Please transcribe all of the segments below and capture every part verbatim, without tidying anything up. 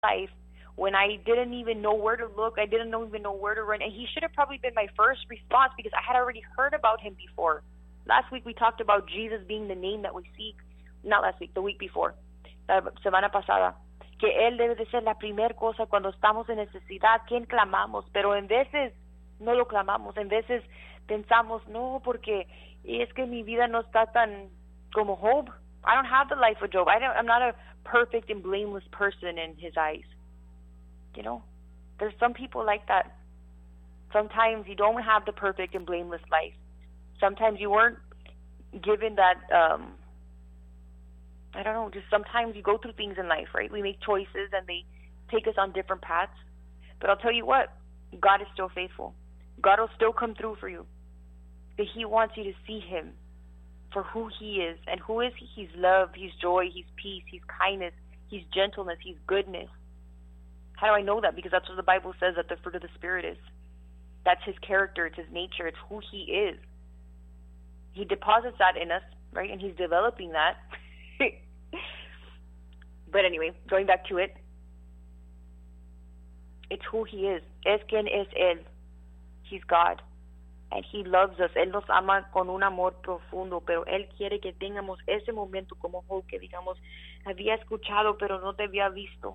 life when I didn't even know where to look. I didn't know, even know where to run. And he should have probably been my first response because I had already heard about him before. Last week we talked about Jesus being the name that we seek. Not last week, the week before. La semana pasada. Que Él debe de ser la primera cosa cuando estamos en necesidad. ¿Quién clamamos? Pero en veces no lo clamamos. En veces pensamos, no, porque es que mi vida no está tan como Job. I don't have the life of Job. I don't, I'm not a perfect and blameless person in his eyes. You know, there's some people like that. Sometimes you don't have the perfect and blameless life. Sometimes you weren't given that, um, I don't know, just sometimes you go through things in life, right? We make choices and they take us on different paths. But I'll tell you what, God is still faithful. God will still come through for you. But he wants you to see him for who he is. And who is he? He's love, he's joy, he's peace, he's kindness, he's gentleness, he's goodness. How do I know that? Because that's what the Bible says that the fruit of the Spirit is. That's his character, it's his nature, it's who he is. He deposits that in us, right? And he's developing that. But anyway, going back to it, it's who he is. Es quien es él. He's God. And he loves us. Él nos ama con un amor profundo, pero él quiere que tengamos ese momento como Job, que digamos, había escuchado, pero no te había visto.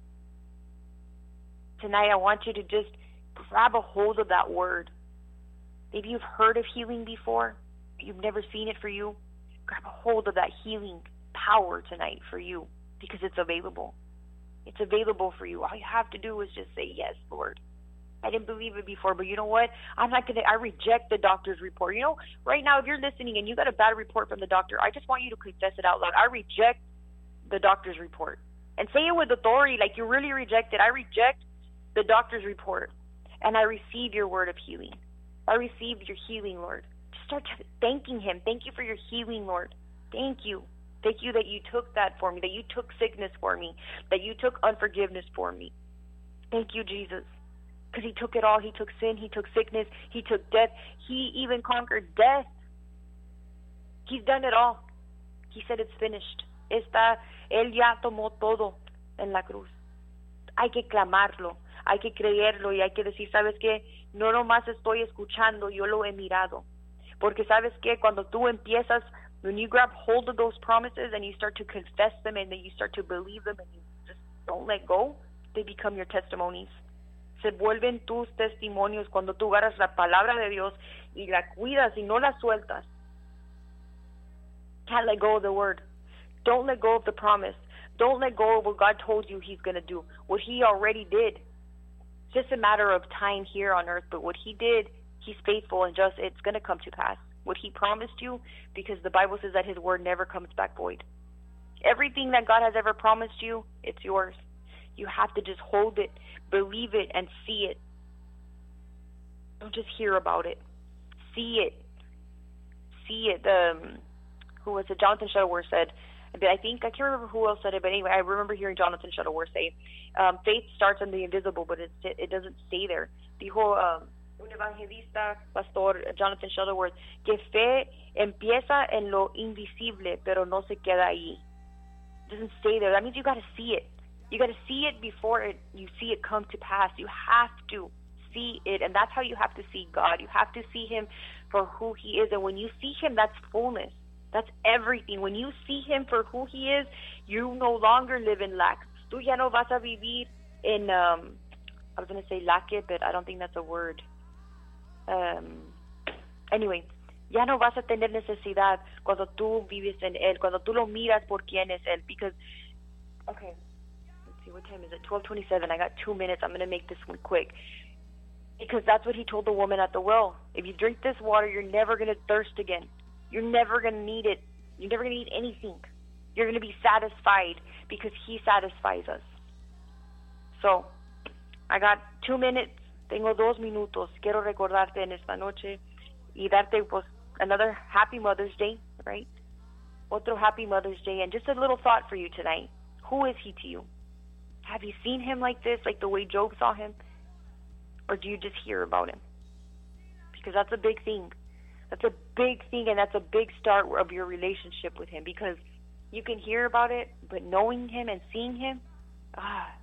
Tonight, I want you to just grab a hold of that word. Maybe you've heard of healing before. You've never seen it for you. Grab a hold of that healing power tonight for you because it's available. It's available for you. All you have to do is just say, yes, Lord. I didn't believe it before, but you know what? I'm not going to, I reject the doctor's report. You know, right now, if you're listening and you got a bad report from the doctor, I just want you to confess it out loud. I reject the doctor's report. And say it with authority, like you really reject it. I reject the doctor's report, and I receive your word of healing. I receive your healing, Lord. Just start thanking him. Thank you for your healing, Lord. Thank you. Thank you that you took that for me, that you took sickness for me, that you took unforgiveness for me. Thank you, Jesus. Because he took it all. He took sin. He took sickness. He took death. He even conquered death. He's done it all. He said it's finished. Está, él ya tomó todo en la cruz. Hay que clamarlo. Hay que creerlo y hay que decir, ¿sabes qué? No nomás estoy escuchando, yo lo he mirado. Porque ¿sabes qué? Cuando tú empiezas, when you grab hold of those promises and you start to confess them and then you start to believe them and you just don't let go, they become your testimonies. Se vuelven tus testimonios cuando tú agarras la palabra de Dios y la cuidas y no la sueltas. Can't let go of the word. Don't let go of the promise. Don't let go of what God told you he's going to do. What he already did. It's just a matter of time here on earth, but what he did, he's faithful and just, it's going to come to pass. What he promised you, because the Bible says that his word never comes back void. Everything that God has ever promised you, it's yours. You have to just hold it, believe it, and see it. Don't just hear about it. See it. See it. Um, who was it? Jonathan Shuttleworth said, but I think, I can't remember who else said it, but anyway, I remember hearing Jonathan Shuttleworth say, um, faith starts in the invisible, but it, it doesn't stay there. Dijo um, un evangelista, pastor, Jonathan Shuttleworth, que fe empieza en lo invisible, pero no se queda ahí. It doesn't stay there. That means you got to see it. You got to see it before it, you see it come to pass. You have to see it, and that's how you have to see God. You have to see him for who he is, and when you see him, that's fullness. That's everything. When you see him for who he is, you no longer live in lack. Tú ya no vas a vivir in, um, I was going to say laque, but I don't think that's a word. Um, anyway, ya no vas a tener necesidad cuando tú vives en él, cuando tú lo miras por quién es él. Because, okay, let's see, what time is it? twelve twenty-seven. I got two minutes. I'm going to make this one quick. Because that's what he told the woman at the well. If you drink this water, you're never going to thirst again. You're never going to need it. You're never going to need anything. You're going to be satisfied because he satisfies us. So, I got two minutes. Tengo dos minutos. Quiero recordarte en esta noche y darte pues another happy Mother's Day, right? Otro happy Mother's Day. And just a little thought for you tonight. Who is he to you? Have you seen him like this, like the way Job saw him? Or do you just hear about him? Because that's a big thing. That's a big thing, and that's a big start of your relationship with him, because you can hear about it, but knowing him and seeing him, ah,